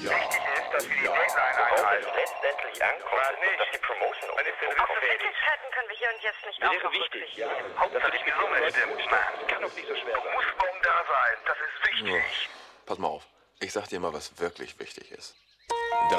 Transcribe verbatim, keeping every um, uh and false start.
Ja. Wichtig ist, dass wir die Ja. Deadline Worauf es einhalten. letztendlich ankommt, Was ist, nicht? dass die Promotion Wann ist denn umgesetzt Rückfällig? wird. Möglichkeiten können wir hier und jetzt nicht Mir auch wäre noch wichtig, berücksichtigen. dass Hauptsache du dich die mit Summe Leuten stimmt, gut Mann. stellst. Kann doch nicht so schwer sein. Muss morgen da sein. Das ist wichtig. Pass mal auf. Ich sag dir mal, was wirklich wichtig ist.